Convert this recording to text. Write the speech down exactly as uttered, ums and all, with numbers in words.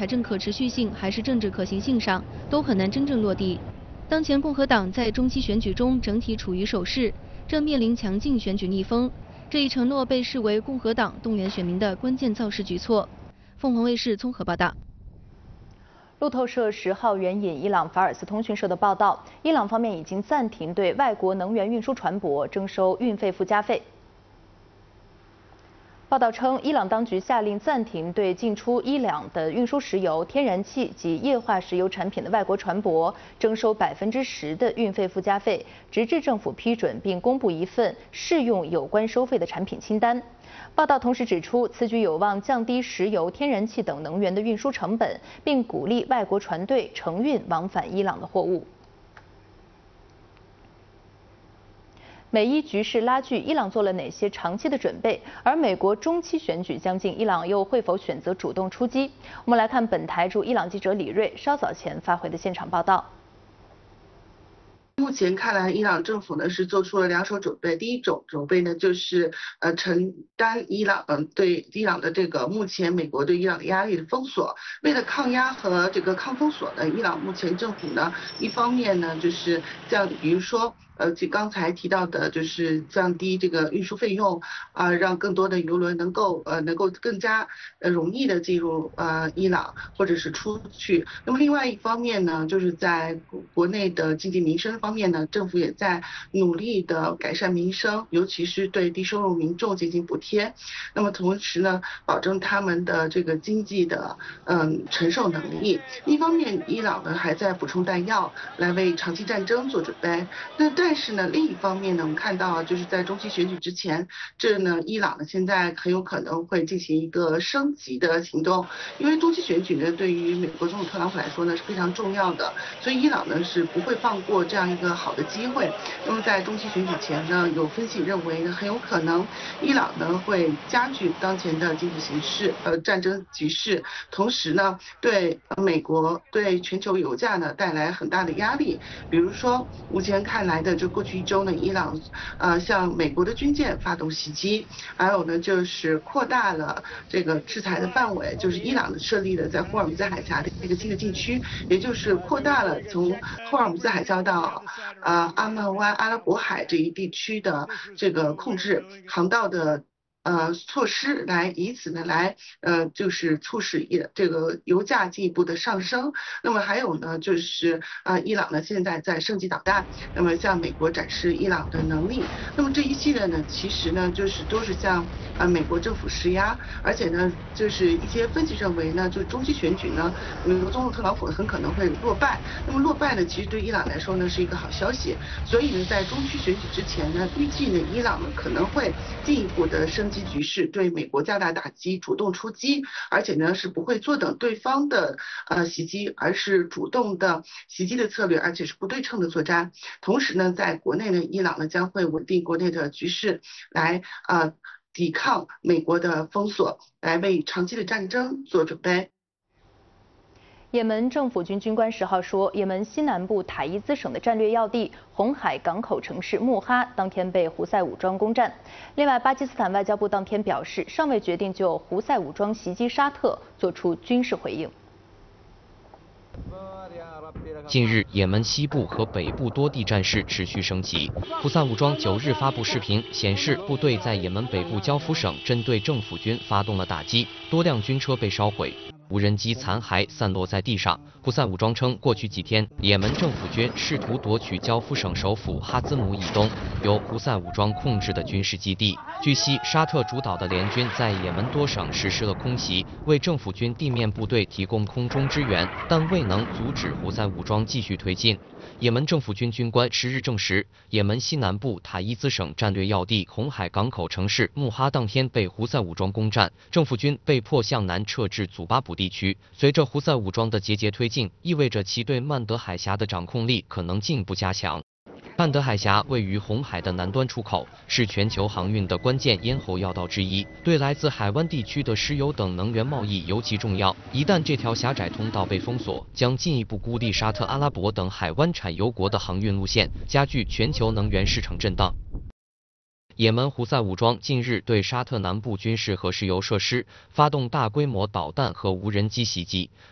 财政可持续性还是政治可行性上，都很难真正落地。当前共和党在中期选举中整体处于守势，正面临强劲选举逆风。这一承诺被视为共和党动员选民的关键造势举措。凤凰卫视综合报道。 路透社十号援引伊朗法尔斯通讯社的报道，伊朗方面已经暂停对外国能源运输船舶征收运费附加费。报道称，伊朗当局下令暂停对进出伊朗的运输石油、天然气及液化石油产品的外国船舶征收百分之十的运费附加费，直至政府批准并公布一份适用有关收费的产品清单。报道同时指出，此举有望降低石油、天然气等能源的运输成本，并鼓励外国船队承运往返伊朗的货物。美伊局势拉锯，伊朗做了哪些长期的准备？而美国中期选举将近，伊朗又会否选择主动出击？我们来看本台驻伊朗记者李锐稍早前发回的现场报道。 目前看来，伊朗政府呢是做出了两手准备。第一种准备呢，就是呃承担伊朗嗯、呃、对伊朗的这个目前美国对伊朗的压力的封锁。为了抗压和这个抗封锁呢，伊朗目前政府呢一方面呢就是像比如说呃就刚才提到的，就是降低这个运输费用啊、呃，让更多的油轮能够呃能够更加呃容易的进入呃伊朗或者是出去。那么另外一方面呢，就是在国内的经济民生方面呢，政府也在努力的改善民生，尤其是对低收入民众进行补贴。那么同时呢，保证他们的这个经济的嗯承受能力。一方面，伊朗呢还在补充弹药，来为长期战争做准备。那但是呢，另一方面呢，我们看到啊，就是在中期选举之前，这呢，伊朗呢现在很有可能会进行一个升级的行动，因为中期选举呢，对于美国总统特朗普来说呢是非常重要的，所以伊朗呢是不会放过这样一个好的机会。那么在中期选举前呢，有分析认为呢，很有可能伊朗呢会加剧当前的经济形势，呃，战争局势，同时呢，对美国对全球油价呢带来很大的压力。比如说，目前看来的，就过去一周呢，伊朗呃向美国的军舰发动袭击，还有呢就是扩大了这个制裁的范围，就是伊朗设立了在霍尔木兹海峡的一个新的禁区，也就是扩大了从霍尔木兹海峡到呃阿曼湾阿拉伯海这一地区的这个控制航道的呃措施，来以此呢来呃就是促使伊这个油价进一步的上升。那么还有呢就是呃伊朗呢现在在升级导弹，那么向美国展示伊朗的能力。那么这一系列呢其实呢就是都是向呃美国政府施压，而且呢就是一些分析认为呢，就中期选举呢，美国总统特朗普很可能会落败。那么落败呢，其实对伊朗来说呢是一个好消息。所以呢，在中期选举之前呢，预计呢伊朗呢可能会进一步的升级局势，对美国加大打击，主动出击，而且呢是不会坐等对方的呃袭击，而是主动的袭击的策略，而且是不对称的作战。同时呢，在国内呢，伊朗呢将会稳定国内的局势，来呃抵抗美国的封锁，来为长期的战争做准备。 也门政府军军官十号说，也门西南部塔伊兹省的战略要地红海港口城市穆哈当天被胡塞武装攻占。另外，巴基斯坦外交部当天表示，尚未决定就胡塞武装袭击沙特做出军事回应。 近日，也门西部和北部多地战事持续升级。胡塞武装九日发布视频，显示部队在也门北部焦夫省针对政府军发动了打击，多辆军车被烧毁。无人机残骸散落在地上。胡塞武装称，过去几天，也门政府军试图夺取焦夫省首府哈兹姆以东由胡塞武装控制的军事基地。据悉，沙特主导的联军在也门多省实施了空袭，为政府军地面部队提供空中支援，但未能阻止胡塞武装继续推进。也门政府军军官十日证实，也门西南部塔伊兹省战略要地红海港口城市穆哈当天被胡塞武装攻占，政府军被迫向南撤至祖巴卜地区。随着胡塞武装的节节推进，意味着其对曼德海峡的掌控力可能进一步加强。曼德海峡位于红海的南端出口，是全球航运的关键咽喉要道之一，对来自海湾地区的石油等能源贸易尤其重要。一旦这条狭窄通道被封锁，将进一步孤立沙特阿拉伯等海湾产油国的航运路线，加剧全球能源市场震荡。也门胡塞武装近日对沙特南部军事和石油设施发动大规模导弹和无人机袭击，